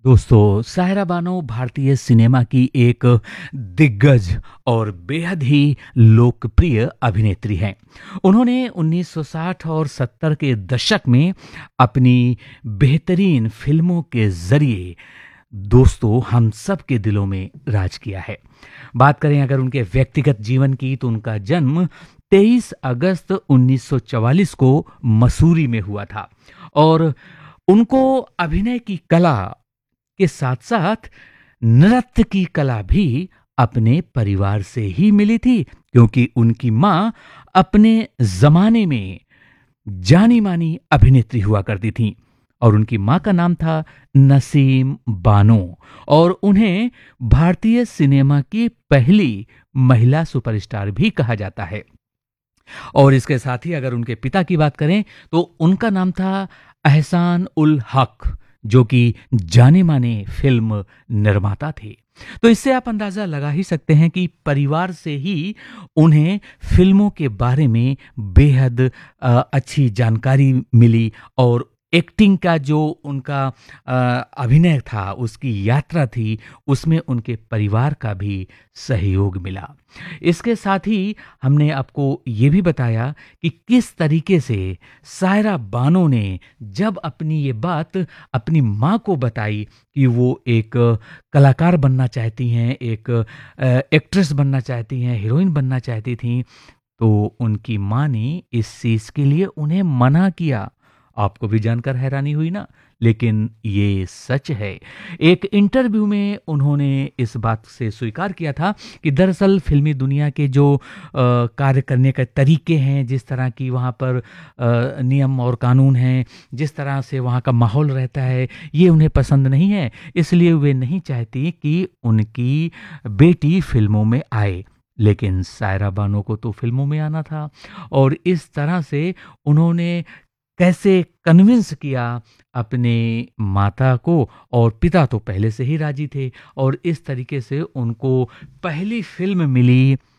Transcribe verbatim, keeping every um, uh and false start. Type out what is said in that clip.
दोस्तों, सायरा बानो भारतीय सिनेमा की एक दिग्गज और बेहद ही लोकप्रिय अभिनेत्री हैं। उन्होंने उन्नीस सौ साठ और सत्तर के दशक में अपनी बेहतरीन फ़िल्मों के ज़रिए दोस्तों हम सब के दिलों में राज किया है। बात करें अगर उनके व्यक्तिगत जीवन की तो उनका जन्म तेईस अगस्त उन्नीस सौ चवालीस को मसूरी में हुआ था और उनको अभिनय की कला के साथ-साथ नृत्य की कला भी अपने परिवार से ही मिली थी, क्योंकि उनकी माँ अपने ज़माने में जानी-मानी अभिनेत्री हुआ करती थीं और उनकी माँ का नाम था नसीम बानो और उन्हें भारतीय सिनेमा की पहली महिला सुपरस्टार भी कहा जाता है। और इसके साथ ही अगर उनके पिता की बात करें तो उनका नाम था एहसान उल हक, जो कि जाने माने फिल्म निर्माता थे। तो इससे आप अंदाजा लगा ही सकते हैं कि परिवार से ही उन्हें फिल्मों के बारे में बेहद अ, अच्छी जानकारी मिली और एक्टिंग का जो उनका अ, अभिनय था, उसकी यात्रा थी, उसमें उनके परिवार का भी सहयोग मिला। इसके साथ ही हमने आपको ये भी बताया कि किस तरीके से सायरा बानो ने जब अपनी ये बात अपनी माँ को बताई कि वो एक कलाकार बनना चाहती हैं, एक अ, एक्ट्रेस बनना चाहती हैं, हीरोइन बनना चाहती थीं, तो उनकी माँ ने इस चीज़ के लिए उन्हें मना किया। आपको भी जानकर हैरानी हुई ना? लेकिन ये सच है। एक इंटरव्यू में उन्होंने इस बात से स्वीकार किया था कि दरअसल फ़िल्मी दुनिया के जो अ, कार्य करने के तरीके हैं, जिस तरह की वहाँ पर अ, नियम और कानून हैं, जिस तरह से वहाँ का माहौल रहता है, ये उन्हें पसंद नहीं है। इसलिए वे नहीं चाहती कि उनकी बेटी फ़िल्मों में आए। लेकिन सायरा बानो को तो फ़िल्मों में आना था और इस तरह से उन्होंने कैसे कन्विंस किया अपने माता को, और पिता तो पहले से ही राजी थे और इस तरीके से उनको पहली फ़िल्म मिली